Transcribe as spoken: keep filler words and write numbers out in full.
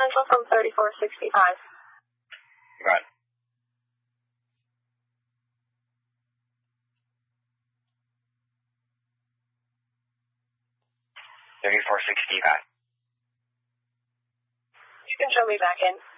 potential from thirty-four sixty-five. Right. thirty-four sixty-five. You can show me back in.